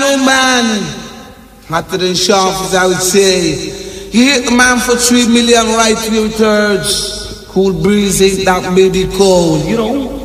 know, man. Hotter than sharp, as I would say. You hit the man for 3 million right wheel turds. Cool breeze ain't that baby cold, you know.